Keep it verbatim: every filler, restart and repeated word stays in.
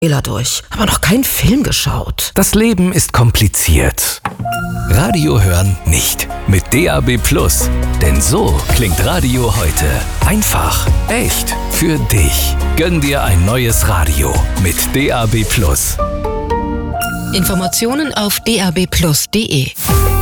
durch, aber noch keinen Film geschaut. Das Leben ist kompliziert. Radio hören nicht. Mit D A B Plus. Denn so klingt Radio heute. Einfach, echt, für dich. Gönn dir ein neues Radio mit D A B Plus. Informationen auf d a b plus punkt d e.